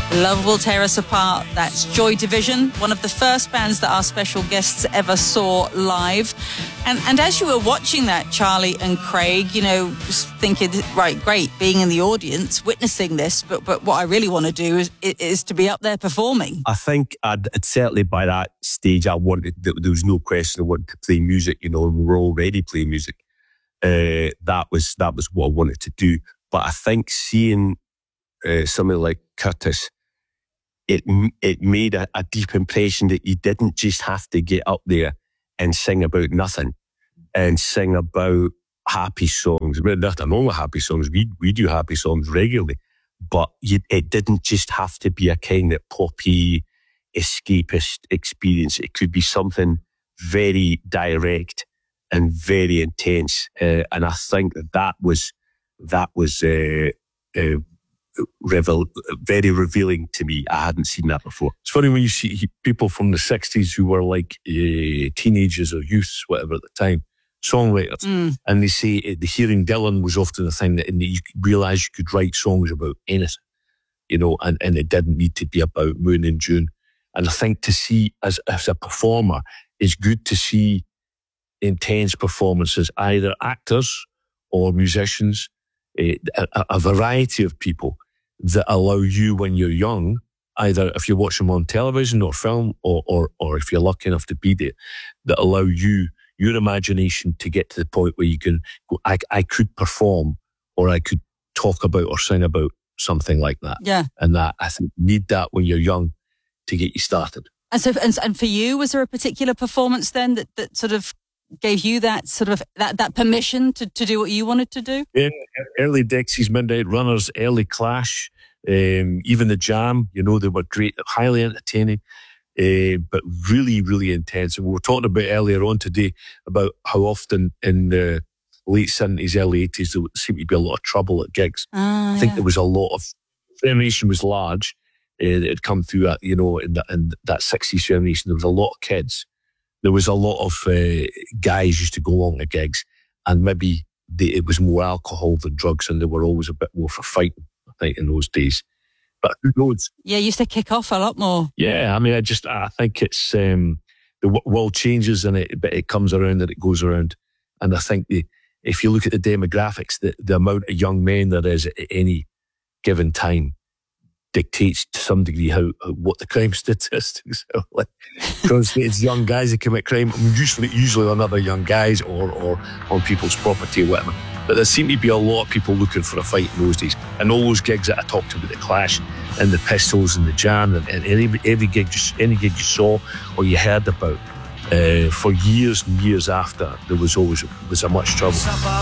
Love Will Tear Us Apart. That's Joy Division, one of the first bands that our special guests ever saw live. And as you were watching that, Charlie and Craig, you know, thinking, right, great, being in the audience, witnessing this, but what I really want to do is to be up there performing. I think I'd certainly by that stage, there was no question I wanted to play music, you know, and we were already playing music. That was what I wanted to do. But I think seeing somebody like Curtis, it made a deep impression that you didn't just have to get up there and sing about nothing and sing about happy songs. Well, nothing wrong with happy songs. We do happy songs regularly, but it didn't just have to be a kind of poppy, escapist experience. It could be something very direct and very intense. And I think that was very revealing to me. I hadn't seen that before. It's funny when you see people from the 60s who were like teenagers or youths, whatever at the time, songwriters, and they say the hearing Dylan was often a thing that you realise you could write songs about anything, you know, and it didn't need to be about Moon and June. And I think to see, as a performer, it's good to see intense performances, either actors or musicians, a variety of people that allow you when you're young, either if you watch them on television or film or if you're lucky enough to be there, that allow you, your imagination to get to the point where you can go, I could perform or I could talk about or sing about something like that. Yeah. And that, I think, you need that when you're young to get you started. And so, and for you, was there a particular performance then that sort of gave you that sort of that permission to do what you wanted to do? In early Dexys, Midnight Runners, early Clash, even the Jam, you know, they were great, highly entertaining, but really, really intense. And we were talking about earlier on today about how often in the late 70s, early 80s, there seemed to be a lot of trouble at gigs. I think there was a lot of, generation was large. It had come through that, you know, in that 60s generation, there was a lot of kids. There was a lot of guys used to go along to gigs, and maybe it was more alcohol than drugs, and they were always a bit more for fighting, I think, in those days. But who knows? Yeah, used to kick off a lot more. Yeah, I mean, I think it's the world changes and it comes around and it goes around. And I think if you look at the demographics, the amount of young men there is at any given time dictates to some degree what the crime statistics are like. Because it's young guys that commit crime, usually on other young guys or on people's property or whatever. But there seemed to be a lot of people looking for a fight in those days. And all those gigs that I talked about, the Clash and the Pistols and the Jam and every gig, any gig you saw or you heard about, for years and years after, there was a much trouble.